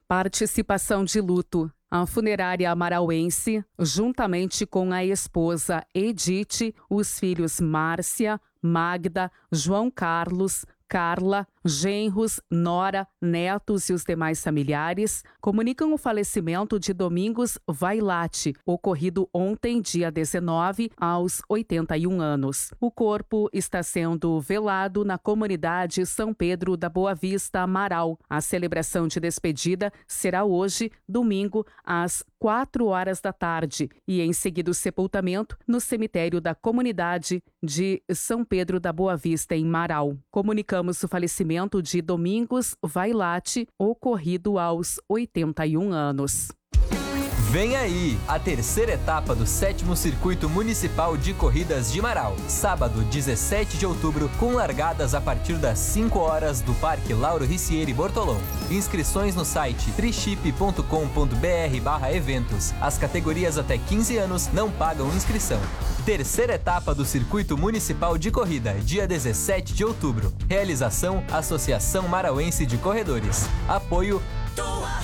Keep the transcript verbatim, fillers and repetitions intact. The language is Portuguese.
Participação de luto. A funerária amarauense, juntamente com a esposa Edith, os filhos Márcia, Magda, João Carlos, Carla, genros, nora, netos e os demais familiares comunicam o falecimento de Domingos Vailate, ocorrido ontem, dia dezenove, aos oitenta e um anos. O corpo está sendo velado na comunidade São Pedro da Boa Vista, Amaral. A celebração de despedida será hoje, domingo, às quatro horas da tarde, e em seguida o sepultamento no cemitério da comunidade de São Pedro da Boa Vista, em Amaral. Comunicamos o falecimento de Domingos Vailate, ocorrido aos oitenta e um anos. Vem aí a terceira etapa do sétimo Circuito Municipal de Corridas de Marau, sábado, dezessete de outubro, com largadas a partir das cinco horas do Parque Lauro Ricieri Bortolom. Inscrições no site triship ponto com ponto br barra eventos. As categorias até quinze anos não pagam inscrição. Terceira etapa do Circuito Municipal de Corrida, dia dezessete de outubro. Realização: Associação Marauense de Corredores. Apoio: Toa